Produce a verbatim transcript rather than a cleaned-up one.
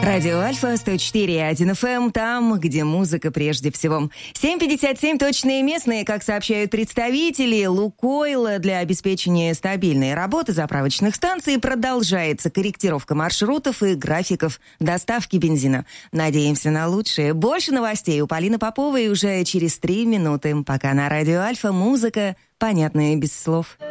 Радио Альфа сто четыре и один эф эм, там, где музыка прежде всего. семь пятьдесят семь точные местные, как сообщают представители Лукойла, для обеспечения стабильной работы заправочных станций продолжается корректировка маршрутов и графиков доставки бензина. Надеемся на лучшее. Больше новостей у Полины Поповой уже через три минуты. Пока на Радио Альфа музыка, понятная без слов.